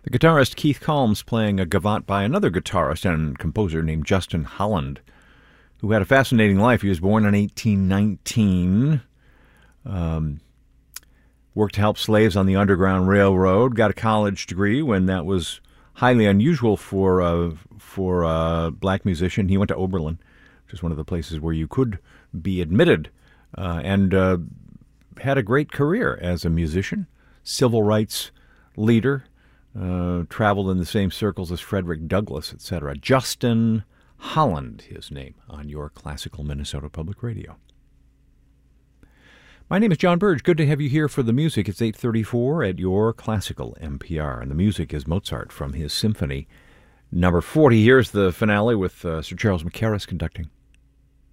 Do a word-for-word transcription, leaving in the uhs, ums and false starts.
The guitarist Keith Calms playing a gavotte by another guitarist and composer named Justin Holland, who had a fascinating life. He was born in eighteen nineteen, um, worked to help slaves on the Underground Railroad, got a college degree when that was highly unusual for, uh, for a black musician. He went to Oberlin, which is one of the places where you could be admitted, uh, and uh, had a great career as a musician, civil rights leader, uh, traveled in the same circles as Frederick Douglass, et cetera. Justin Holland, his name, on your classical Minnesota Public Radio. My name is John Burge. Good to have you here for the music. It's eight thirty-four at your classical M P R, and the music is Mozart from his Symphony Number forty. Here's the finale with uh, Sir Charles Mackerras conducting.